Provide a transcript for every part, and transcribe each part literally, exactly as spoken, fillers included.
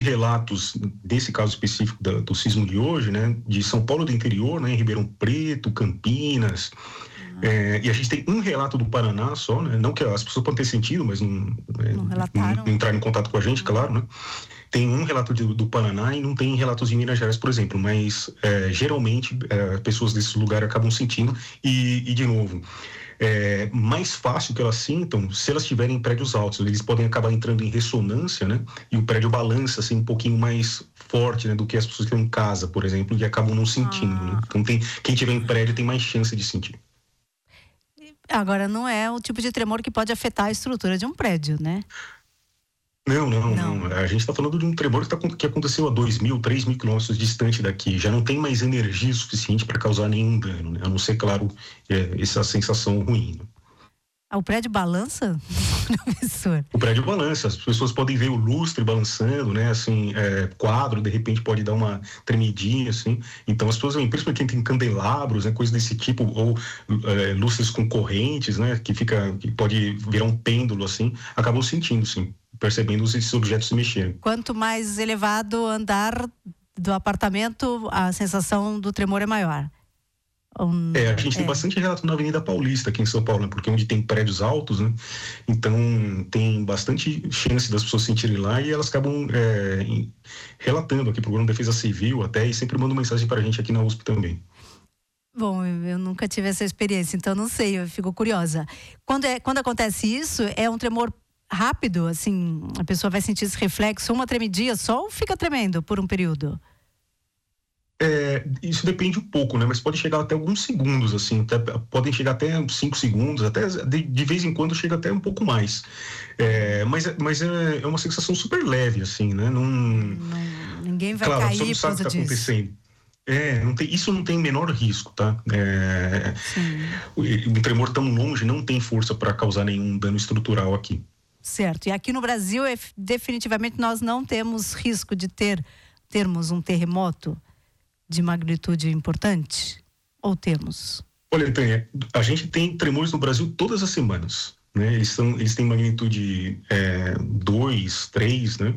relatos desse caso específico da, do sismo de hoje, né, de São Paulo do interior, né, em Ribeirão Preto, Campinas, uhum. é, e a gente tem um relato do Paraná só, né, não que as pessoas podem ter sentido, mas não, é, não, relataram. não entraram em contato com a gente, uhum. claro, né. Tem um relato de, do Paraná e não tem relatos de Minas Gerais, por exemplo, mas é, geralmente é, pessoas desse lugar acabam sentindo e, e de novo, é mais fácil que elas sintam se elas estiverem em prédios altos. Eles podem acabar entrando em ressonância, né? E o prédio balança assim um pouquinho mais forte, né, do que as pessoas que estão em casa, por exemplo, e acabam não sentindo, ah. né? Então tem, quem tiver em prédio tem mais chance de sentir. Agora, não é o tipo de tremor que pode afetar a estrutura de um prédio, né? Não, não, não, não. A gente está falando de um tremor que, tá, que aconteceu a dois mil, três mil quilômetros distante daqui. Já não tem mais energia suficiente para causar nenhum dano, né? A não ser, claro, é, essa sensação ruim. Né? Ah, o prédio balança, professor? O prédio balança. As pessoas podem ver o lustre balançando, né? Assim, é, quadro, de repente pode dar uma tremidinha, assim. Então as pessoas, principalmente quem tem candelabros, né? Coisas desse tipo, ou é, lustres com correntes, né? Que fica, que pode virar um pêndulo, assim, acabam sentindo, sim. Percebendo esses objetos se mexerem. Quanto mais elevado o andar do apartamento, a sensação do tremor é maior. Um, é, a gente é. tem bastante relato na Avenida Paulista aqui em São Paulo, né? Porque é onde tem prédios altos, né? Então tem bastante chance das pessoas sentirem lá e elas acabam é, em, relatando aqui pro Programa de Defesa Civil até, e sempre mandam mensagem pra gente aqui na U S P também. Bom, eu nunca tive essa experiência, então não sei, eu fico curiosa. Quando, é, quando acontece isso, é um tremor rápido, assim, a pessoa vai sentir esse reflexo, uma tremidinha só, ou fica tremendo por um período? É, isso depende um pouco, né? Mas pode chegar até alguns segundos, assim, até, podem chegar até cinco segundos, até de, de vez em quando chega até um pouco mais. É, mas mas é, é uma sensação super leve, assim, né? Não, não, ninguém vai claro, cair você não sabe o que está acontecendo. É, não tem, isso não tem menor risco, tá? É, o, o tremor tão longe não tem força para causar nenhum dano estrutural aqui. Certo, e aqui no Brasil, é, definitivamente nós não temos risco de ter termos um terremoto de magnitude importante? Ou temos? Olha, Tânia, a gente tem tremores no Brasil todas as semanas, né? Eles, são, eles têm magnitude dois, três, né?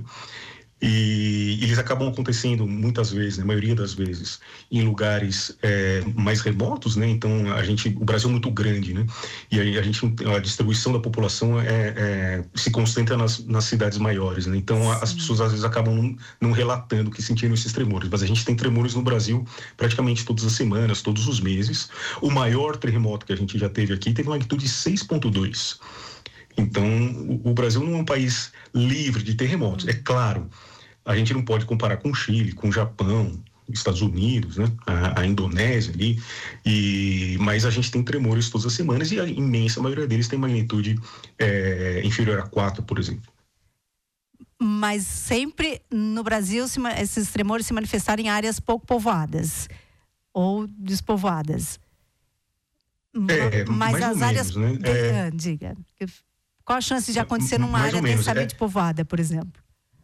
E eles acabam acontecendo muitas vezes, na maioria das vezes, em lugares é, mais remotos, né? Então a gente, o Brasil é muito grande, né? E aí a gente, a distribuição da população é, é, se concentra nas, nas cidades maiores, né? Então a, as pessoas às vezes acabam não, não relatando que sentiram esses tremores, mas a gente tem tremores no Brasil praticamente todas as semanas, todos os meses. O maior terremoto que a gente já teve aqui teve uma magnitude seis ponto dois. Então o, o Brasil não é um país livre de terremotos, é claro. A gente não pode comparar com o Chile, com o Japão, Estados Unidos, né? a, a Indonésia ali, e, mas a gente tem tremores todas as semanas e a imensa maioria deles tem magnitude é, inferior a quatro, por exemplo. Mas sempre no Brasil se, esses tremores se manifestaram em áreas pouco povoadas ou despovoadas. É, mas mais as ou áreas... menos, né? É, diga. Qual a chance de acontecer numa área densamente é... povoada, por exemplo?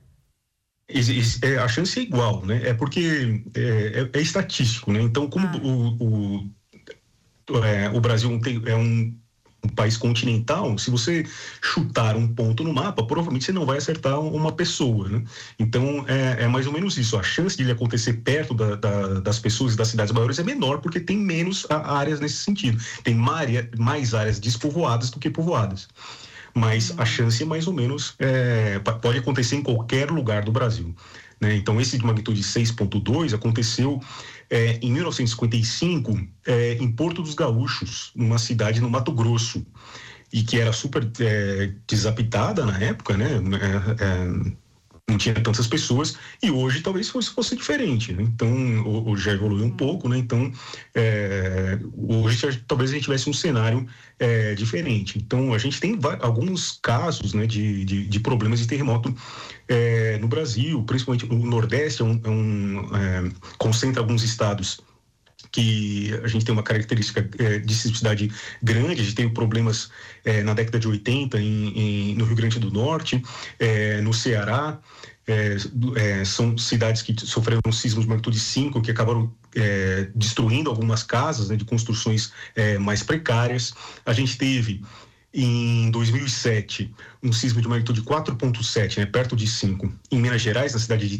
A chance é igual, né? É porque é, é, é estatístico, né? Então, como ah. o, o, é, o Brasil tem, é um, um país continental, se você chutar um ponto no mapa, provavelmente você não vai acertar uma pessoa, né? Então, é, é mais ou menos isso. A chance de ele acontecer perto da, da, das pessoas e das cidades maiores é menor, porque tem menos áreas nesse sentido. Tem mais, mais áreas despovoadas do que povoadas. Mas a chance é mais ou menos, é, pode acontecer em qualquer lugar do Brasil, né? Então esse de magnitude seis ponto dois aconteceu é, em mil novecentos e cinquenta e cinco é, em Porto dos Gaúchos, numa cidade no Mato Grosso, e que era super é, desabitada na época, né? É, é, não tinha tantas pessoas, e hoje talvez fosse, fosse diferente, né? Então hoje já evoluiu um pouco, né? Então é, hoje já, talvez a gente tivesse um cenário é, diferente. Então a gente tem alguns casos, né, de, de, de problemas de terremoto é, no Brasil, principalmente o Nordeste é um, é um é, concentra alguns estados que a gente tem uma característica é, de sismicidade grande. A gente teve problemas é, na década de oitenta em, em, no Rio Grande do Norte, é, no Ceará, é, é, são cidades que sofreram um sismo de magnitude cinco, que acabaram é, destruindo algumas casas, né, de construções é, mais precárias. A gente teve em dois mil e sete, um sismo de magnitude quatro ponto sete, né, perto de cinco, em Minas Gerais, na cidade de